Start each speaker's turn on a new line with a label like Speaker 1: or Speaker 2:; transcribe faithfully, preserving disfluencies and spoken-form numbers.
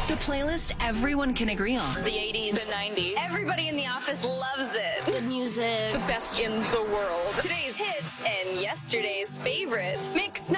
Speaker 1: The playlist everyone can agree on.
Speaker 2: The eighties. The nineties.
Speaker 3: Everybody in the office loves it.
Speaker 4: The music.
Speaker 2: The best in the world.
Speaker 3: Today's hits and yesterday's favorites. Mix